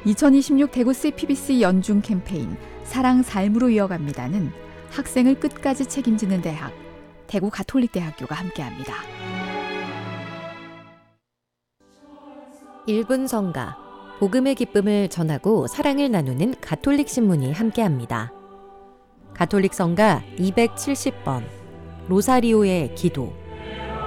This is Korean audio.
2026 대구 CPBC 연중 캠페인 사랑 삶으로 이어갑니다는 학생을 끝까지 책임지는 대학, 대구 가톨릭대학교가 함께합니다. 1분 성가, 복음의 기쁨을 전하고 사랑을 나누는 가톨릭 신문이 함께합니다. 가톨릭 성가 270번, 로사리오의 기도.